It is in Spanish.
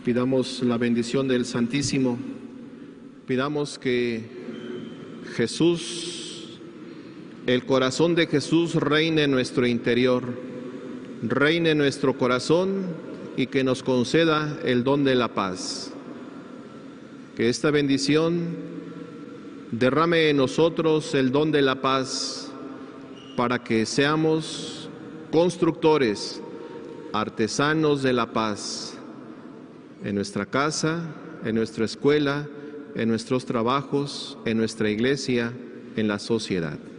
Pidamos la bendición del Santísimo. Pidamos que Jesús, el corazón de Jesús reine en nuestro interior, reine en nuestro corazón y que nos conceda el don de la paz. Que esta bendición derrame en nosotros el don de la paz para que seamos constructores, artesanos de la paz en nuestra casa, en nuestra escuela, en nuestros trabajos, en nuestra iglesia, en la sociedad.